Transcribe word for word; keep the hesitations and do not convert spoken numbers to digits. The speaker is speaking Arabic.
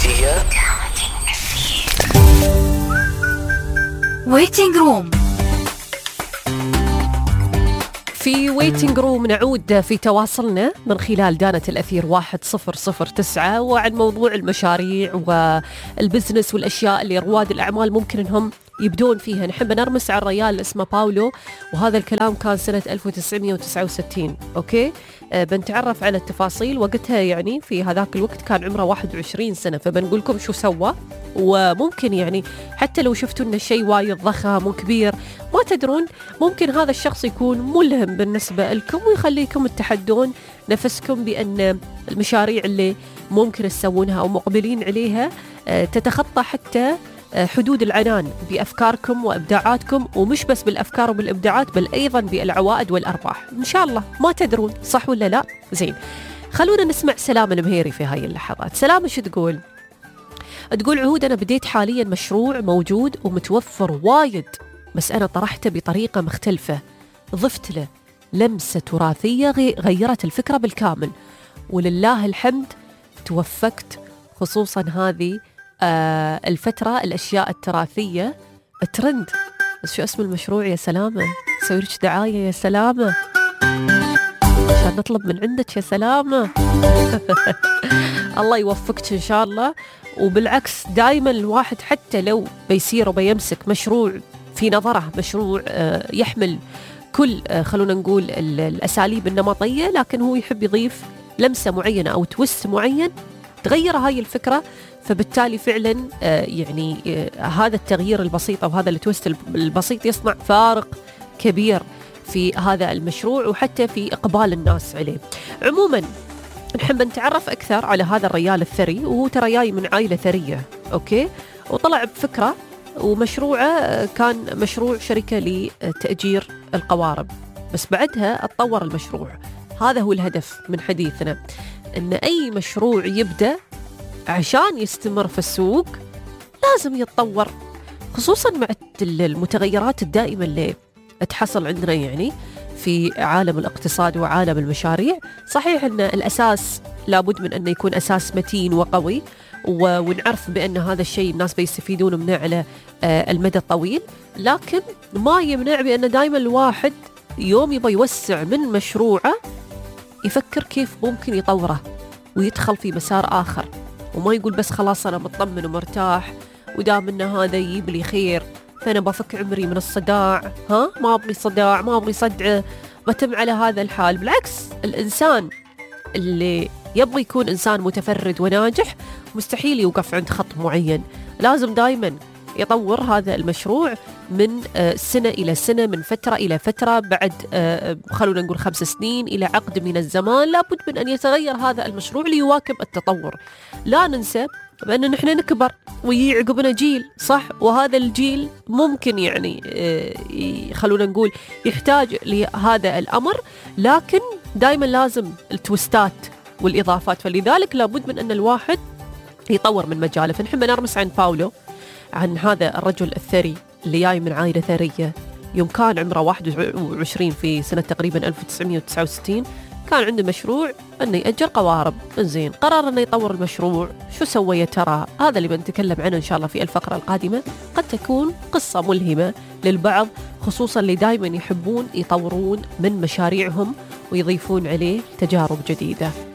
ويتنج روم. في ويتنج روم نعود في تواصلنا من خلال دانة الأثير واحد صفر صفر تسعة وعن موضوع المشاريع والبزنس والأشياء اللي رواد الأعمال ممكن أنهم يبدون فيها. نحب نرمس على الرجال اسمه باولو، وهذا الكلام كان سنة ألف وتسعمية وتسعة وستين. أوكي أه بنتعرف على التفاصيل. وقتها يعني في هذاك الوقت كان عمره واحد وعشرين سنة، فبنقول لكم شو سوى. وممكن يعني حتى لو شفتوا أن الشيء وايد ضخم وكبير ما تدرون، ممكن هذا الشخص يكون ملهم بالنسبة لكم ويخليكم تتحدون نفسكم بأن المشاريع اللي ممكن تسوونها أو مقبلين عليها أه تتخطى حتى حدود العنان بأفكاركم وإبداعاتكم، ومش بس بالأفكار وبالإبداعات بل أيضا بالعوائد والأرباح. إن شاء الله ما تدرون، صح ولا لا؟ زين، خلونا نسمع سلامة المهيري في هاي اللحظات. سلامة شو تقول؟ تقول عهود أنا بديت حاليا مشروع موجود ومتوفر وايد، بس أنا طرحته بطريقة مختلفة، ضفت له لمسة تراثية غيرت الفكرة بالكامل، ولله الحمد توفقت. خصوصا هذه آه الفترة الأشياء التراثية ترند. بس شو اسم المشروع يا سلامة؟ سوي لك دعاية يا سلامة عشان نطلب من عندك يا سلامة. الله يوفقك إن شاء الله. وبالعكس دائما الواحد حتى لو بيصير وبيمسك مشروع في نظره مشروع آه يحمل كل آه خلونا نقول الأساليب النمطية، لكن هو يحب يضيف لمسة معينة أو تويست معين تغير هاي الفكرة، فبالتالي فعلا آه يعني آه هذا التغيير البسيط أو هذا التويست البسيط يصنع فارق كبير في هذا المشروع وحتى في إقبال الناس عليه. عموما نحب نتعرف أكثر على هذا الرجال الثري، وهو ترى جاي من عائلة ثرية. أوكي، وطلع بفكرة ومشروعه كان مشروع شركة لتأجير القوارب، بس بعدها اتطور المشروع. هذا هو الهدف من حديثنا، أن أي مشروع يبدأ عشان يستمر في السوق لازم يتطور، خصوصا مع المتغيرات الدائمة اللي تحصل عندنا يعني في عالم الاقتصاد وعالم المشاريع. صحيح أن الأساس لابد من أنه يكون أساس متين وقوي، ونعرف بأن هذا الشيء الناس بيستفيدون منه على المدى الطويل، لكن ما يمنع بأن دائما الواحد يوم يبغى يوسع من مشروعه يفكر كيف ممكن يطوره ويدخل في مسار آخر، وما يقول بس خلاص أنا مطمن ومرتاح ودام أن هذا يجيب لي خير فأنا بفك عمري من الصداع. ها، ما أبغي صداع، ما أبغي صدع، بتم على هذا الحال. بالعكس، الإنسان اللي يبغي يكون إنسان متفرد وناجح مستحيل يوقف عند خط معين، لازم دايما يطور هذا المشروع من سنة إلى سنة، من فترة إلى فترة، بعد خلونا نقول خمس سنين إلى عقد من الزمان لابد من أن يتغير هذا المشروع ليواكب التطور. لا ننسى بأن نحن نكبر ويعقبنا جيل، صح؟ وهذا الجيل ممكن يعني خلونا نقول يحتاج لهذا الأمر، لكن دائما لازم التويستات والإضافات، فلذلك لابد من أن الواحد يطور من مجاله. فنحب نرمس عن باولو، عن هذا الرجل الثري اللي جاي من عائلة ثرية. يوم كان عمره واحد وعشرين في سنة تقريبا ألف وتسعمية وتسعة وستين كان عنده مشروع أنه يأجر قوارب. إنزين، قرر أنه يطور المشروع. شو سوى يا ترى؟ هذا اللي بنتكلم عنه إن شاء الله في الفقرة القادمة. قد تكون قصة ملهمة للبعض، خصوصا اللي دائما يحبون يطورون من مشاريعهم ويضيفون عليه تجارب جديدة.